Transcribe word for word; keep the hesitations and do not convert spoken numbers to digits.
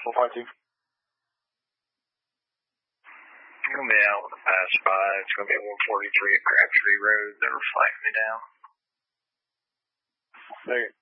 four point two. I'm going to be out with a fast five. It's going to be one forty-three at Crabtree Road. They're flagging me down. Second.